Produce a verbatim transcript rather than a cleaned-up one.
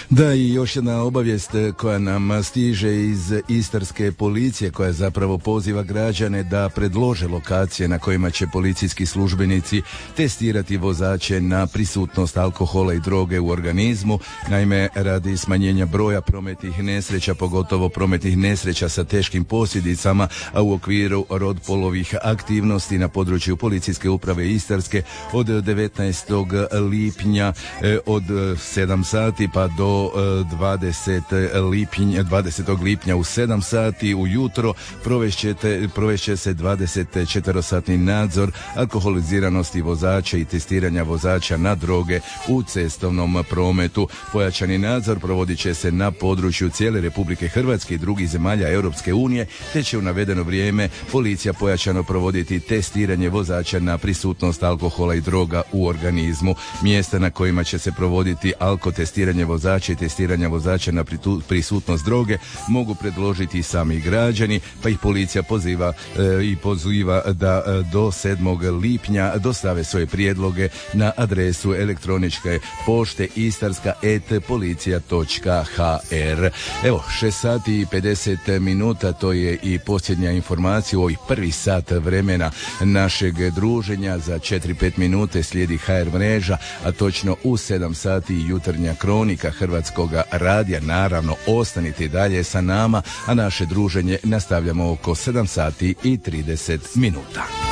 Da, i još jedna obavijest koja nam stiže iz istarske policije, koja zapravo poziva građane da predlože lokacije na kojima će policijski službenici testirati vozače na prisutnost alkohola i droge u organizmu. Naime, radi smanjenja broja prometnih nesreća, pogotovo prometnih nesreća sa teškim posljedicama, a u okviru rodpolovih aktivnosti na području policijske uprave Istarske od devetnaestog lipnja od sedam sati pa do dvadesetog lipnja u sedam sati ujutro provešće se dvadesetčetverosatni nadzor alkoholiziranosti vozača i testiranja vozača na droge u cestovnom prometu. Pojačani nadzor provodit će se na području cijele Republike Hrvatske i drugih zemalja Europske unije, te će u navedeno vrijeme policija pojačano provoditi testiranje vozača na prisutnost alkohola i droga u organizmu. Mjesta na kojima će se provoditi alkotestiranje vozača i testiranja vozača na prisutnost droge mogu predložiti sami građani, pa ih policija poziva e, i poziva da e, do sedmog lipnja dostave svoje prijedloge na adresu elektroničke pošte istarska et policija točka ha er. Evo, šest sati i pedeset minuta, to je i posljednja informacija u ovih prvi sat vremena našeg druženja. Za četiri pet minute slijedi ha er mreža, a točno u sedam sati jutarnja kronika Hrvatskoga radija. Naravno, ostanite i dalje sa nama, a naše druženje nastavljamo oko sedam sati i trideset minuta.